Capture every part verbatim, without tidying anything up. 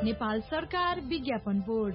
नेपाल सरकार विज्ञापन बोर्ड।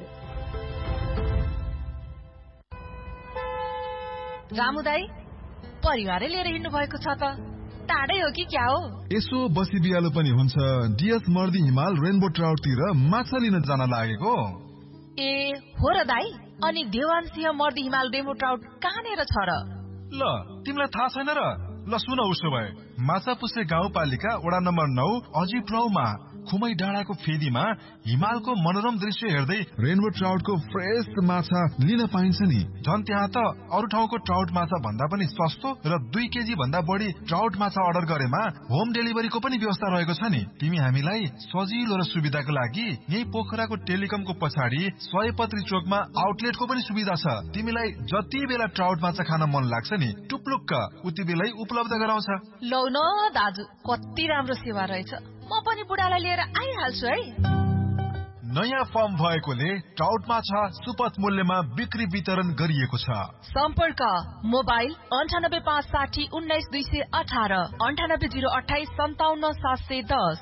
रामु दाई परिवारै लिएर हिँड्नु भएको छ त, टाढै हो कि क्या हो? यसो बसी बिहालो पनि हुन्छ। डिएस मर्दी हिमाल रेनबो ट्राउटतिर माछा लिन जान लागेको। ए हो र दाई, अनि देवान सिंह मर्दी हिमाल रेनबो ट्राउट कहाँनिर छ र? ल तिमीलाई थाहा छैन र? ल सुन, उसो भए माछापुछे गाउँपालिका वडा नम्बर नौ अजित रौमा खुमै डाँडाको फेदीमा हिमालको मनोरम दृश्य हेर्दै रेनबो ट्राउटको फ्रेश माछा लिन पाइन्छ नि। झन् त्यहाँ त अरू ठाउँको ट्राउट माछा भन्दा पनि सस्तो र दुई केजी भन्दा बढी ट्राउट माछा अर्डर गरेमा होम डेलिभरीको पनि व्यवस्था रहेको छ नि। तिमी हामीलाई सजिलो र सुविधाको लागि यही पोखराको टेलिकमको पछाडि सयपत्री चोकमा आउटलेटको पनि सुविधा छ। तिमीलाई जति बेला ट्राउट माछा खान मन लाग्छ नि, टुप्लुक्क उति बेलै उपलब्ध गराउँछ। लौ न दाजु, कति राम्रो सेवा रहेछ। म पनि बुढालाई लिएर आइहाल्छु है। नयाँ फर्म भएकोले ट्राउट माछा सुपथ मूल्यमा बिक्री वितरण गरिएको छ। सम्पर्क मोबाइल अन्ठानब्बे पाँच साठी उन्नाइस दुई सय अठार, अन्ठानब्बे जिरो अठाइस सन्ताउन्न सात सय दस।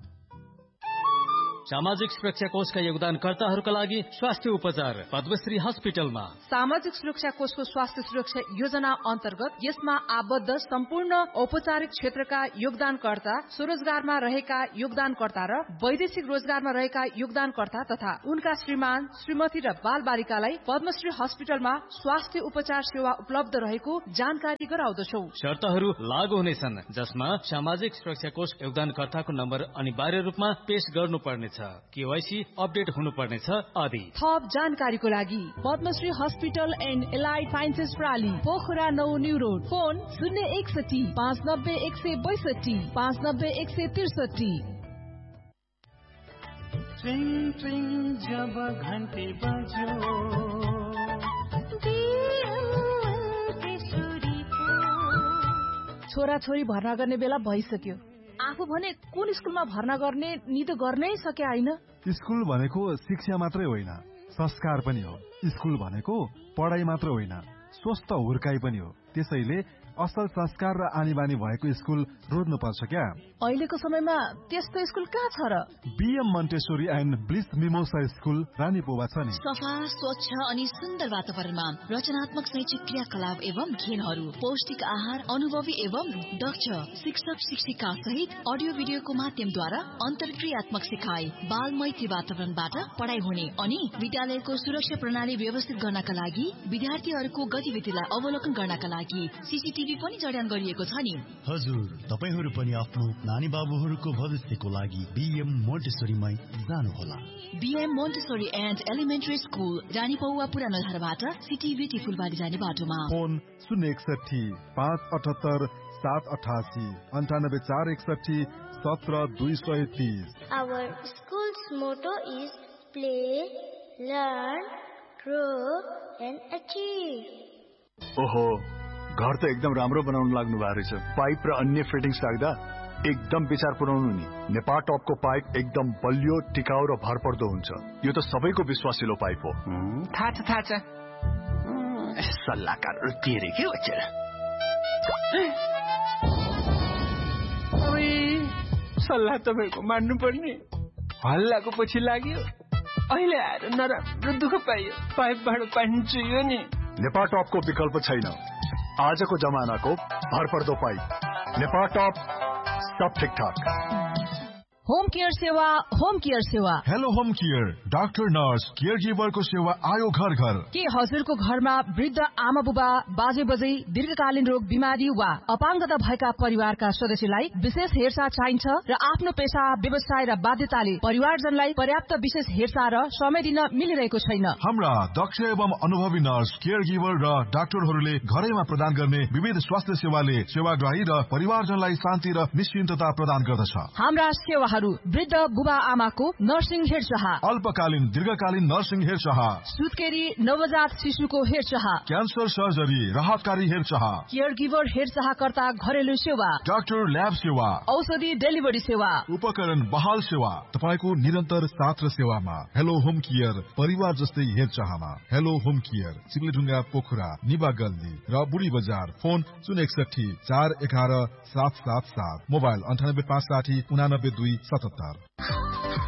सामाजिक सुरक्षा कोषका योगदानकर्ताहरूका लागि स्वास्थ्य उपचार पद्मश्री हस्पिटलमा। सामाजिक सुरक्षा कोषको स्वास्थ्य सुरक्षा योजना अन्तर्गत यसमा आबद्ध सम्पूर्ण औपचारिक क्षेत्रका योगदानकर्ता, स्वरोजगारमा रहेका योगदानकर्ता र वैदेशिक रोजगारमा रहेका योगदानकर्ता तथा उनका श्रीमान श्रीमती र बाल बालिकालाई पद्मश्री हस्पिटलमा स्वास्थ्य उपचार सेवा उपलब्ध रहेको जानकारी गराउँदछौ। शर्तहरू लागू हुनेछन्, जसमा सामाजिक सुरक्षा कोष योगदानकर्ताको नम्बर अनिवार्य रूपमा पेश गर्नुपर्नेछ, केवाईसी अपडेट हुनुपर्नेछ आदि। थप जानकारीको लागि Padmashri hospital and allied sciences प्राली, Pokhara नौ न्यू रोड, फोन शून्य एकसठी पाँच नब्बे एक सय बैसठी पाँच नब्बे एक सय त्रिसठी। जब घन्टे बज्यो छोरा छोरी भर्ना गर्ने बेला भइसक्यो। आफू भने कुन स्कुलमा भर्ना गर्ने निदो गर्नै सके होइन। स्कुल भनेको शिक्षा मात्रै होइन, संस्कार पनि हो। स्कुल भनेको पढाइ मात्र होइन, स्वस्थ हुर्काइ पनि हो। त्यसैले असल संस्कार र आनी बानी भएको स्कुल रोज्नु पर्छ क्या। अहिलेको समयमा त्यस्तो स्कुल कहाँ छ र? BM Montessori and bliss mimosa school रानीपोवा छ नि। सफा, स्वच्छ अनि सुन्दर वातावरणमा रचनात्मक शैक्षिक क्रियाकलाप एवं खेलहरू, पौष्टिक आहार, अनुभवी एवं दक्ष शिक्षक शिक्षिका सहित अडियो भिडियोको माध्यमद्वारा अन्तर्क्रियात्मक सिकाइ, बाल मैत्री वातावरणबाट पढाइ हुने अनि विद्यालयको सुरक्षा प्रणाली व्यवस्थित गर्नका लागि विद्यार्थीहरूको गतिविधिलाई अवलोकन गर्नका लागि सीसीटीभी पनि जडान गरिएको छ नि। हजुर, तपाईहरू पनि आफ्नो नानी बाबुहरूको भविष्यको लागि बीएम मोन्टेसोरीमै जानुहोला। BM Montessori and elementary school, Ranipauwa पुरानो धारबाट सिटीबीटी फुलबारी जाने बाटोमा। फोन शून्य एकसठी पाँच अठहत्तर सात अठासी, अन्ठानब्बे चार एकसठी सत्र दुई सय तीस। Our school's motto is play, learn, grow and achieve. ओहो, घर त एकदम राम्रो बनाउन लाग्नु भएको रहेछ। पाइप र अन्य फिटिङ्स राख्दा एकदम विचार पुर्याउनु नि। नेपाल टपको पाइप एकदम बलियो, टिकाउ र भरपर्दो हुन्छ। यो त सबैको विश्वासिलो पाइप हो। थाहा छ थाहा छ, सल्लाहकारहरू के रे के बच्चा। सल्लाह तपाईँको मान्नु पर्ने। हल्लाको पछि लाग्यो, अहिले आएर नराम्रो दुःख पाइयो। पाइपबाट पानी चुहियो नि। नेपाल टपको विकल्प छैन। आजको जमानाको भरपर्दो पाइप नेपाल टप, सब ठीक ठाक। होम केयर सेवा, होम केयर सेवा। Hello home care, doctor nurse care गिभरको सेवा आयो घर घर। के हजुरको घरमा वृद्ध आमा बुबा, बाजे बजै, दीर्घकालीन रोग बिमारी वा अपाङ्गता भएका परिवारका सदस्यलाई विशेष हेरचाह चाहिन्छ र आफ्नो पेशा, व्यवसाय र बाध्यताले परिवारजनलाई पर्याप्त विशेष हेरचाह र समय दिन मिलिरहेको छैन। हाम्रा दक्ष एवं अनुभवी नर्स, केयर गिभर र डाक्टरहरूले घरैमा प्रदान गर्ने विविध स्वास्थ्य सेवाले सेवाग्राही र परिवारजनलाई शान्ति र निश्चिन्तता प्रदान गर्दछ। हाम्रा सेवाहरू वृद्ध बुबा आमाको नर्सिङ हेरचाह, अल्पकालीन दीर्घकालीन नर्सिङ हेरचाह, सुत्केरी नवजात शिशुको हेरचाह, क्यान्सर सर्जरी, राहतकारी हेरचाह, केयर गिभर हेरचाहकर्ता घरेलु सेवा, डाक्टर ल्याब सेवा, औषधि डेलिभरी सेवा, उपकरण बहाल सेवा, तपाईको निरन्तर साथ र सेवामा। हेलो होम केयर, परिवार जस्तै हेरचाहमा। हेलो होम केयर, चिप्लेढुङ्गा, पोखरा, निबा गल्ली र बुढी बजार। फोन शून्य एकसठी चार एघार सात सात सात, मोबाइल अन्ठानब्बे पाँच साठी उनानब्बे दुई सतहत्तर।